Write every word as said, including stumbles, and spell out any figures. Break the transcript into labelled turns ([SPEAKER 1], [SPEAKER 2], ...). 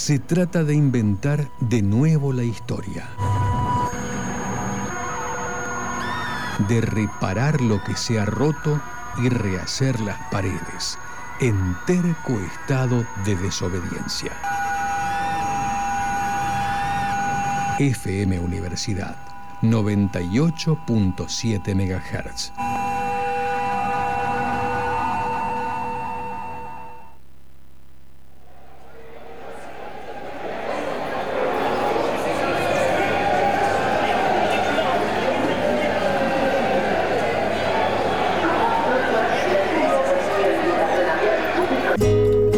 [SPEAKER 1] Se trata de inventar de nuevo la historia. De reparar lo que se ha roto y rehacer las paredes en terco estado de desobediencia. F M Universidad noventa y ocho punto siete megahertz.